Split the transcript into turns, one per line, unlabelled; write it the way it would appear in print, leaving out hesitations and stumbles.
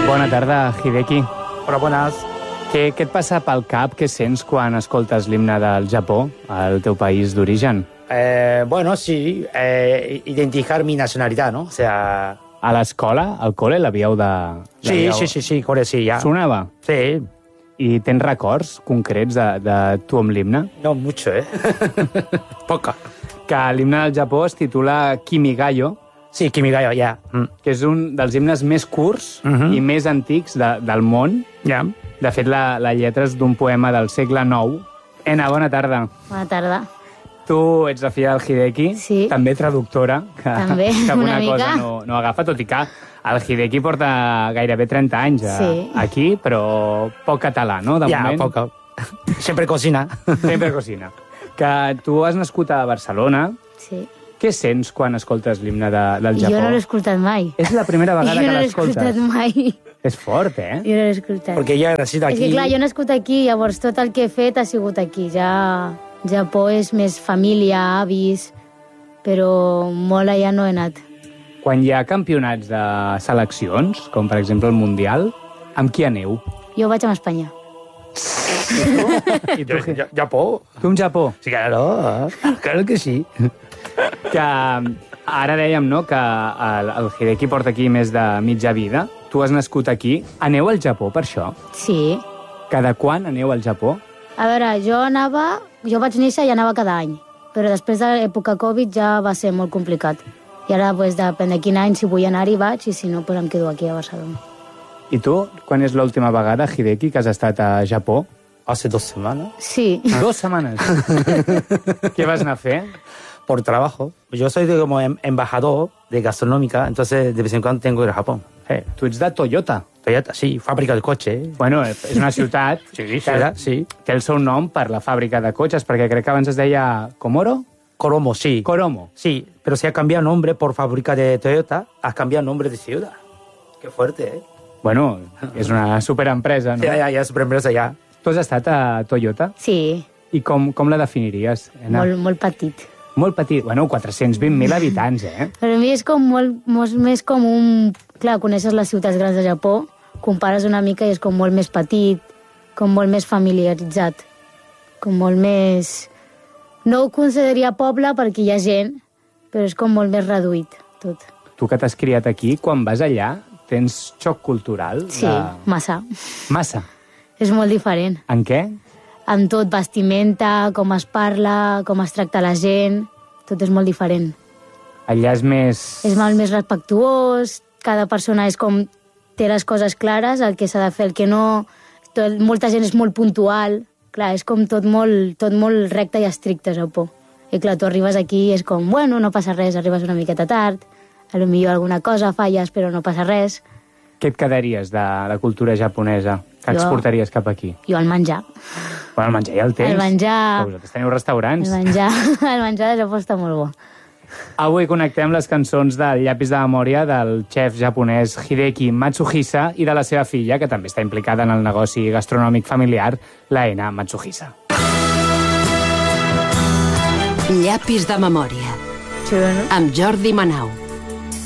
Bona tarda, Hideki.
Hola, buenas.
Què et passa pel cap, què sents quan escoltes l'himne del Japó, al teu país d'origen?
Bueno, sí, identificar mi nacionalidad, ¿no? O sea...
A l'escola, al col·le, l'havíeu de...
Sí, cole, sí, ya.
Sonava?
Sí.
I tens records concrets de tu amb l'himne?
No mucho, Poca.
Que l'himne del Japó es titula Kimigayo,
Sí, Kimigayo, ya.
que és un dels himnes més curts i més antics del món.
Ya.
De fet, la lletra és d'un poema del segle IX. Ena, bona tarda.
Bona tarda.
Tu ets la filla del Hideki,
Sí.
també traductora, que
També,
que
una
cosa
mica.
no agafa, tot i que el Hideki porta gairebé 30 anys
Sí.
aquí, però poc català, no? De
Ya,
moment,
poca. Siempre cocina.
sempre cocina. Que tu has nascut a Barcelona.
Sí.
Què sents quan escoltes l'himne del Japó?
Jo no l'he escoltat mai.
És la primera vegada
Jo
que
no l'he
l'escoltes.
escoltat mai.
És fort, eh?
Jo no l'he escoltat.
Porque ella ha nacido
És
aquí.
que clar, jo he nascut aquí, llavors tot el que he fet ha sigut aquí. Ja Japó és més família, avis, però molt allà no he anat.
Quan hi ha campionats de seleccions, com per exemple el Mundial, amb qui aneu?
Jo vaig amb Espanya.
I tu,
Japó.
tu amb Japó?
Sí, claro. Claro que sí.
Que ara dèiem, no?, que el Hideki porta aquí més de mitja vida. Tu has nascut aquí. Aneu al Japó per això?
Sí.
Cada quan aneu al Japó?
A veure, jo vaig néixer i anava cada any, però després de l'època Covid ja va ser molt complicat. I ara, pues, depèn de quin any, si vull anar-hi vaig, i si no, pues, em quedo aquí a Barcelona.
I tu, quan és l'última vegada, Hideki, que has estat a Japó?
Hace 2 semanas.
Sí.
2 setmanes. Què vas anar a fer?
Por trabajo. Yo soy como embajador de gastronómica, entonces de vez en cuando tengo que ir a Japón.
Tu ets de Toyota.
Toyota, sí, fábrica de coche.
Bueno, és una ciutat
Sí.
té el seu nom per la fàbrica de cotxes, perquè crec que abans es deia Komoro?
Coromo, sí.
Koromo.
Sí, pero si ha cambiado nombre por fábrica de Toyota, has cambiado nombre de ciudad. Qué fuerte,
Bueno, és una superempresa, no?
Ya, superempresa ya.
Tu has estat a Toyota?
Sí,
I com la definiries?
molt petit.
Molt petit. Bueno, 420.000 habitants, eh?
Per mi és com molt més com un... Clar, coneixes les ciutats grans de Japó, compares una mica i és com molt més petit, com molt més familiaritzat, com molt més... No ho consideraria poble perquè hi ha gent, però és com molt més reduït, tot.
Tu que t'has criat aquí, quan vas allà, tens xoc cultural?
Sí, massa.
Massa.
És molt diferent.
En què?
En tot, vestimenta, com es parla, com es tracta la gent, tot és molt diferent.
Allà és més...
És molt més respectuós, cada persona és com... té les coses clares, el que s'ha de fer, el que no... molta gent és molt puntual, clar, és com tot molt recte i estricte, a Japó. I clar, tu arribes aquí i és com, bueno, no passa res, arribes una miqueta tard, potser alguna cosa falles, però no passa res.
Què et quedaries de la cultura japonesa? Que exportaries cap aquí?
Jo el menjar.
Bueno, el menjar ja el tens.
El menjar...
Que vosaltres teniu restaurants.
El menjar de Japó està molt bo.
Avui connectem les cançons del llapis de memòria del xef japonès Hideki Matsuhisa i de la seva filla, que també està implicada en el negoci gastronòmic familiar, la Ena Matsuhisa.
Llapis de memòria.
Xulo, no?
Amb Jordi Manau.